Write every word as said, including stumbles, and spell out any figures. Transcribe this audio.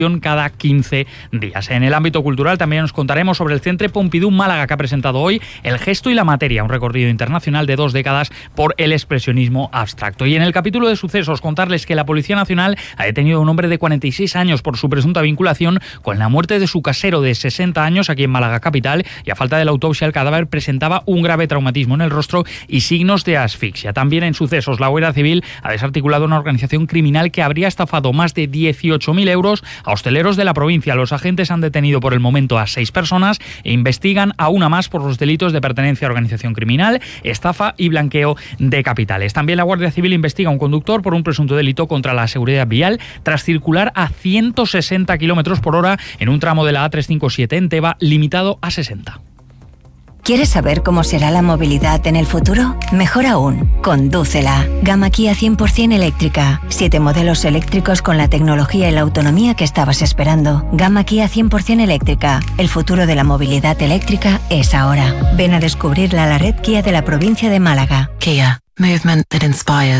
cada quince días. En el ámbito cultural también nos contaremos sobre el Centre Pompidou Málaga, que ha presentado hoy El gesto y la materia, un recorrido internacional de dos décadas por el expresionismo abstracto. Y en el capítulo de sucesos, contarles que la Policía Nacional ha detenido a un hombre de cuarenta y seis años por su presunta vinculación con la muerte de su casero de sesenta años aquí en Málaga capital, y a falta de la autopsia el cadáver presentaba un grave traumatismo en el rostro y signos de asfixia. También en sucesos, la Guardia Civil ha desarticulado una organización criminal que habría estafado más de dieciocho mil euros a hosteleros de la provincia. Los agentes han detenido por el momento a seis personas e investigan a una más por los delitos de pertenencia a organización criminal, estafa y blanqueo de capitales. También la Guardia Civil investiga a un conductor por un presunto delito contra la seguridad vial tras circular a ciento sesenta kilómetros por hora en un tramo de la A trescientos cincuenta y siete en Teba, limitado a sesenta. ¿Quieres saber cómo será la movilidad en el futuro? Mejor aún, condúcela. Gama Kia cien por ciento eléctrica. Siete modelos eléctricos con la tecnología y la autonomía que estabas esperando. Gama Kia cien por ciento eléctrica. El futuro de la movilidad eléctrica es ahora. Ven a descubrirla a la red Kia de la provincia de Málaga. Kia. Movement that inspires.